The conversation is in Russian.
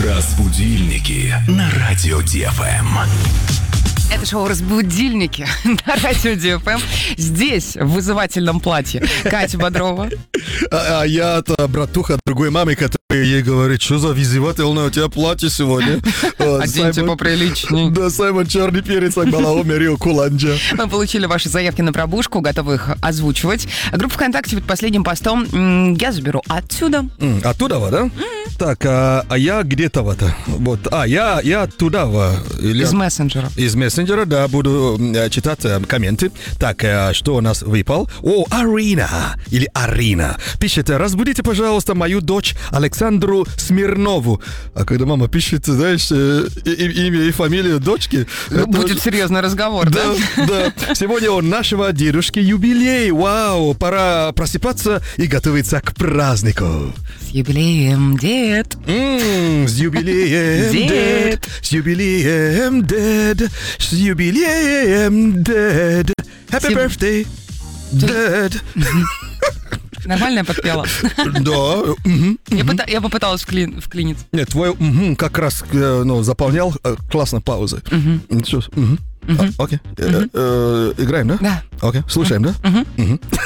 Разбудильники на радио ДФМ. Это шоу «Разбудильники» на радио ДФМ. Здесь, в вызывательном платье, Катя Бодрова. А я-то братуха другой мамы, которая ей говорит, что за вызывательное у тебя платье сегодня. Оденьте поприличней. Да, Саймон Черный Перец, Акбалао, Мерил Куланджа. Мы получили ваши заявки на пробужку, готовы их озвучивать. Группа ВКонтакте под последним постом «Я заберу отсюда». Оттуда, да? Так, а я где-то-то. Вот, я оттуда. Из мессенджера. Из мессенджера, да, буду читать комменты. Так, что у нас выпал? О, Арина, или Арина, пишет: разбудите, пожалуйста, мою дочь Александру Смирнову. А когда мама пишет, знаешь, имя и фамилию дочки... Будет серьезный разговор, да? Да. Сегодня у нашего дедушки юбилей. Вау, пора просыпаться и готовиться к празднику. С юбилеем, дед. С юбилеем, дед. С юбилеем, дед. С юбилеем, дед. Happy birthday, dad. Нормально я подпела? Да. Я попыталась вклиниться. Нет, твой как раз заполнял классно паузы. Окей. Играем, да? Да. Окей, слушаем, да?